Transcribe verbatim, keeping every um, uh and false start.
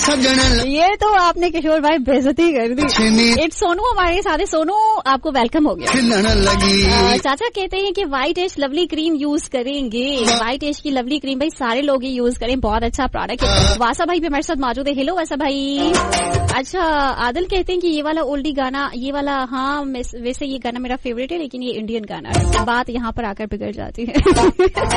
ये तो आपने किशोर भाई बेइज्जती कर दी। इट्स सोनू हमारे साथ है। सोनू आपको वेलकम हो गया। चाचा कहते हैं कि व्हाइट एश लवली क्रीम यूज करेंगे। व्हाइट एश की लवली क्रीम भाई सारे लोग ही यूज करें, बहुत अच्छा प्रोडक्ट है। वासा भाई भी हमारे साथ मौजूद है। हेलो वासा भाई। अच्छा आदिल कहते हैं कि ये वाला ओल्डी गाना, ये वाला हाँ वैसे ये गाना मेरा फेवरेट है, लेकिन ये इंडियन गाना है। बात यहाँ पर आकर बिगड़ जाती है।